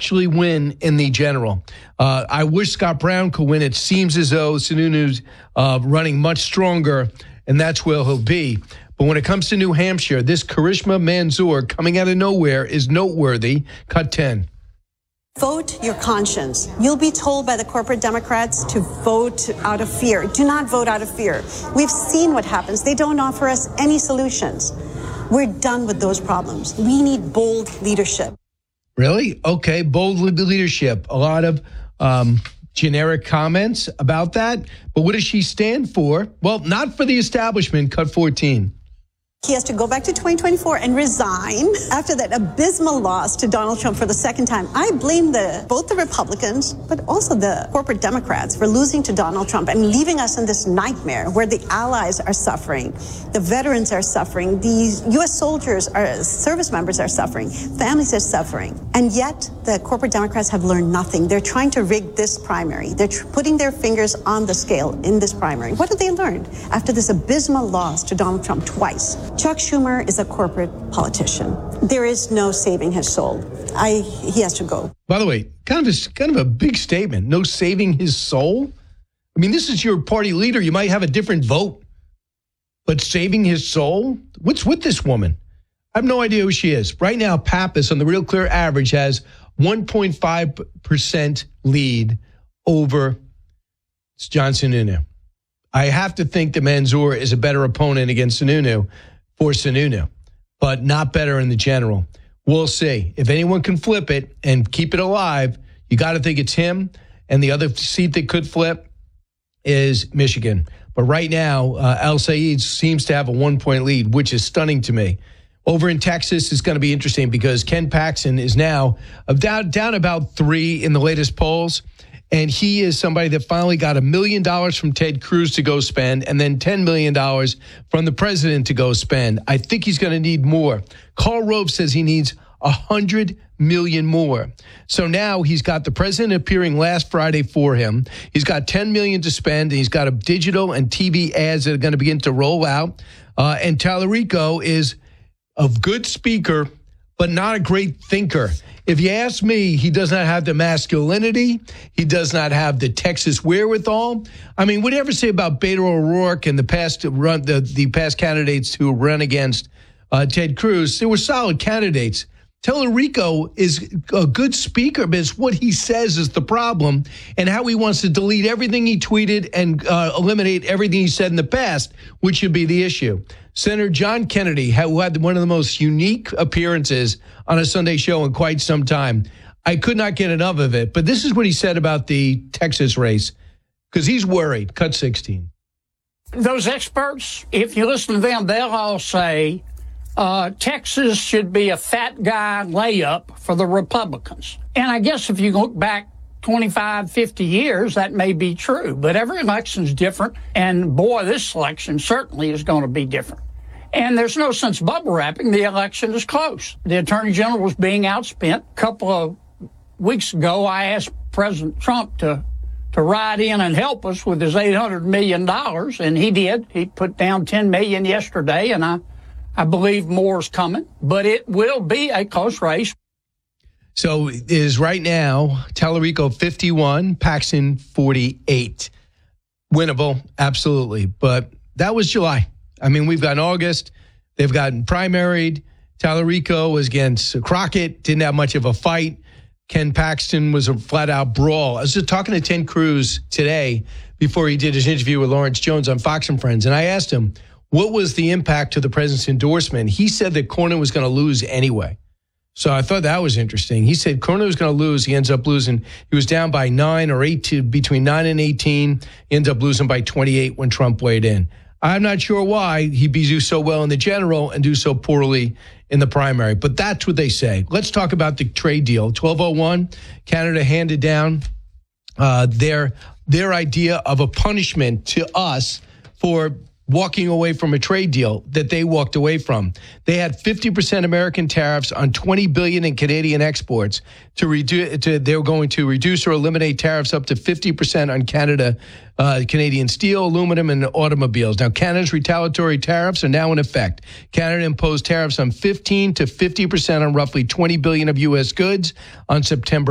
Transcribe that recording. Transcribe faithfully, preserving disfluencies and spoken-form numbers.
actually win in the general. Uh, I wish Scott Brown could win. It seems as though Sununu's uh, running much stronger, and that's where he'll be. But when it comes to New Hampshire, this Karishma Manzoor coming out of nowhere is noteworthy. Cut ten. Vote your conscience. You'll be told by the corporate Democrats to vote out of fear. Do not vote out of fear. We've seen what happens. They don't offer us any solutions. We're done with those problems. We need bold leadership. Really? Okay, bold leadership. A lot of um, generic comments about that. But what does she stand for? Well, not for the establishment. Cut fourteen. He has to go back to twenty twenty-four and resign after that abysmal loss to Donald Trump for the second time. I blame the both the Republicans, but also the corporate Democrats for losing to Donald Trump and leaving us in this nightmare where the allies are suffering, the veterans are suffering, the U S soldiers, are, service members are suffering, families are suffering. And yet the corporate Democrats have learned nothing. They're trying to rig this primary. They're tr- putting their fingers on the scale in this primary. What did they learn after this abysmal loss to Donald Trump twice? Chuck Schumer is a corporate politician. There is no saving his soul. I he has to go. By the way, kind of a, kind of a big statement. No saving his soul? I mean, this is your party leader. You might have a different vote. But saving his soul? What's with this woman? I have no idea who she is. Right now, Pappas on the Real Clear Average has one point five percent lead over John Sununu. I have to think that Manzoor is a better opponent against Sununu for Sununu, but not better in the general. We'll see. If anyone can flip it and keep it alive, you got to think it's him. And the other seat that could flip is Michigan. But right now, uh, Al Saeed seems to have a one-point lead, which is stunning to me. Over in Texas, it's going to be interesting because Ken Paxton is now down, down about three in the latest polls. And he is somebody that finally got a million dollars from Ted Cruz to go spend and then ten million dollars from the president to go spend. I think he's going to need more. Karl Rove says he needs one hundred million dollars more. So now he's got the president appearing last Friday for him. He's got ten million dollars to spend. And he's got a digital and T V ads that are going to begin to roll out. Uh, and Tallarico is a good speaker, but not a great thinker. If you ask me, he does not have the masculinity. He does not have the Texas wherewithal. I mean, what do you ever say about Beto O'Rourke and the past run the, the past candidates who run against uh, Ted Cruz? They were solid candidates. Tallarico is a good speaker, but it's what he says is the problem and how he wants to delete everything he tweeted and uh, eliminate everything he said in the past, which should be the issue. Senator John Kennedy, who had one of the most unique appearances on a Sunday show in quite some time. I could not get enough of it, but this is what he said about the Texas race, because he's worried. Cut sixteen. Those experts, if you listen to them, they'll all say uh, Texas should be a fat guy layup for the Republicans. And I guess if you look back twenty-five, fifty years, that may be true. But every election's different. And, boy, this election certainly is going to be different. And there's no sense bubble wrapping. The election is close. The Attorney General was being outspent. A couple of weeks ago, I asked President Trump to, to ride in and help us with his eight hundred million dollars, and he did. He put down ten million dollars yesterday, and I, I believe more is coming. But it will be a close race. So it is right now, Tallarico fifty-one, Paxton forty-eight. Winnable, absolutely. But that was July. I mean, we've got August. They've gotten primaried. Tallarico was against Crockett, didn't have much of a fight. Ken Paxton was a flat-out brawl. I was just talking to Ted Cruz today before he did his interview with Lawrence Jones on Fox and Friends, and I asked him, what was the impact to the president's endorsement? He said that Cornyn was going to lose anyway. So I thought that was interesting. He said Cornyn was going to lose. He ends up losing. He was down by nine or eight to between nine and eighteen. He ends up losing by twenty-eight when Trump weighed in. I'm not sure why he'd do so well in the general and do so poorly in the primary, but that's what they say. Let's talk about the trade deal. twelve oh one, Canada handed down uh, their their idea of a punishment to us for walking away from a trade deal that they walked away from. They had fifty percent American tariffs on twenty billion dollars in Canadian exports. To reduce, to, they were going to reduce or eliminate tariffs up to fifty percent on Canada, uh, Canadian steel, aluminum, and automobiles. Now, Canada's retaliatory tariffs are now in effect. Canada imposed tariffs on fifteen to fifty percent on roughly twenty billion dollars of U S goods on September